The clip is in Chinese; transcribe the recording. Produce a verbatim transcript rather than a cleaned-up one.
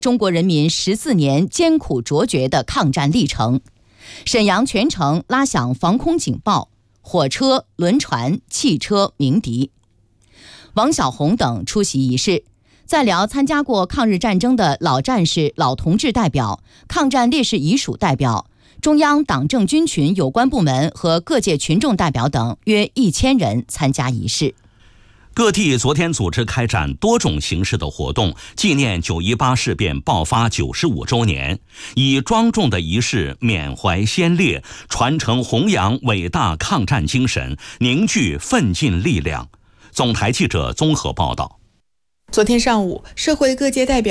中国人民十四年艰苦卓绝的抗战历程。沈阳全城拉响防空警报，火车、轮船、汽车鸣笛。王晓红等出席仪式。在聊参加过抗日战争的老战士、老同志代表、抗战烈士遗属代表、中央党政军群有关部门和各界群众代表等约一千人参加仪式。 各地昨天组织开展多种形式的活动，纪念九一八事变爆发九十五周年，以庄重的仪式缅怀先烈，传承弘扬伟大抗战精神，凝聚奋进力量。总台记者综合报道。 昨天上午，社会各界代表